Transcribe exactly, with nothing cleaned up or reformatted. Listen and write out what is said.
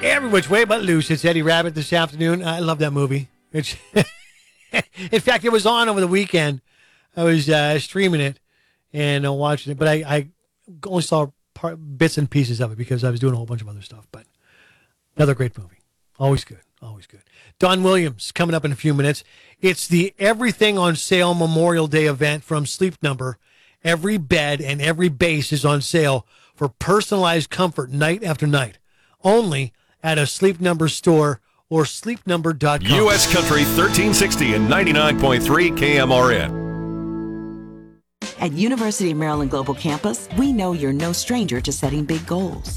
Every Which Way But Loose. It's Eddie Rabbit this afternoon. I love that movie. It's in fact, it was on over the weekend. I was uh, streaming it and uh, watching it, but I, I only saw part, bits and pieces of it because I was doing a whole bunch of other stuff. But another great movie. Always good. Always good. Don Williams coming up in a few minutes. It's the Everything on Sale Memorial Day event from Sleep Number. Every bed and every base is on sale for personalized comfort night after night. Only at a Sleep Number store or sleep number dot com. U S Country thirteen sixty and ninety-nine point three K M R N. At University of Maryland Global Campus, we know you're no stranger to setting big goals.